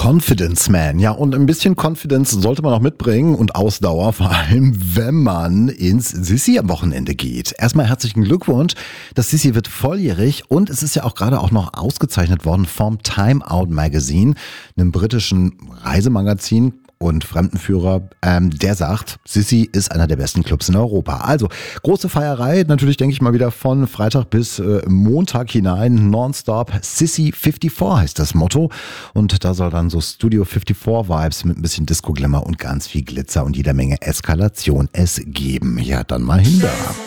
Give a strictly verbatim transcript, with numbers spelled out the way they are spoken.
Confidence Man. Ja, und ein bisschen Confidence sollte man auch mitbringen und Ausdauer, vor allem wenn man ins Sissi am Wochenende geht. Erstmal herzlichen Glückwunsch. Das Sissi wird volljährig und es ist ja auch gerade auch noch ausgezeichnet worden vom Time Out Magazine, einem britischen Reisemagazin und Fremdenführer, ähm, der sagt, Sissi ist einer der besten Clubs in Europa. Also große Feierei, natürlich denke ich mal wieder von Freitag bis äh, Montag hinein, nonstop. Sissi vierundfünfzig heißt das Motto und da soll dann so Studio vierundfünfzig Vibes mit ein bisschen Disco-Glamour und ganz viel Glitzer und jeder Menge Eskalation es geben. Ja, dann mal hin da.